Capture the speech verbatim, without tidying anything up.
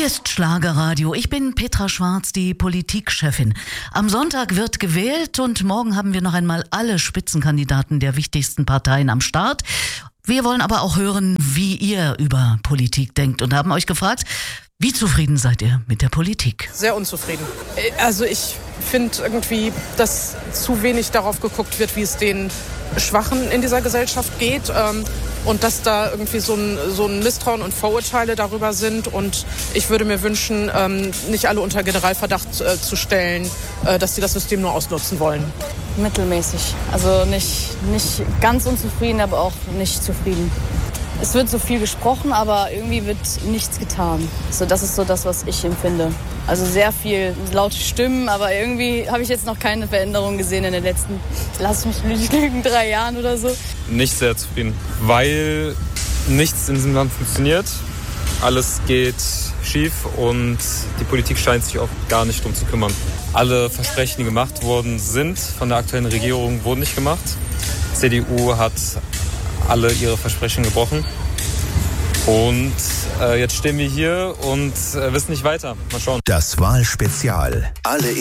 ist Schlagerradio. Ich bin Petra Schwarz, die Politikchefin. Am Sonntag wird gewählt und morgen haben wir noch einmal alle Spitzenkandidaten der wichtigsten Parteien am Start. Wir wollen aber auch hören, wie ihr über Politik denkt und haben euch gefragt, wie zufrieden seid ihr mit der Politik? Sehr unzufrieden. Also ich finde irgendwie, dass zu wenig darauf geguckt wird, wie es den Schwachen in dieser Gesellschaft geht. Ähm, und dass da irgendwie so ein, so ein Misstrauen und Vorurteile darüber sind. Und ich würde mir wünschen, ähm, nicht alle unter Generalverdacht äh, zu stellen, äh, dass sie das System nur ausnutzen wollen. Mittelmäßig. Also nicht, nicht ganz unzufrieden, aber auch nicht zufrieden. Es wird so viel gesprochen, aber irgendwie wird nichts getan. So, das ist so das, was ich empfinde. Also sehr viel laute Stimmen, aber irgendwie habe ich jetzt noch keine Veränderung gesehen in den letzten, lass mich nicht lügen, drei Jahren oder so. Nicht sehr zufrieden, weil nichts in diesem Land funktioniert. Alles geht schief und die Politik scheint sich auch gar nicht drum zu kümmern. Alle Versprechen, die gemacht worden sind von der aktuellen Regierung, wurden nicht gemacht. Die C D U hat alle ihre Versprechen gebrochen. Und äh, jetzt stehen wir hier und äh, wissen nicht weiter. Mal schauen. Das Wahlspezial. Alle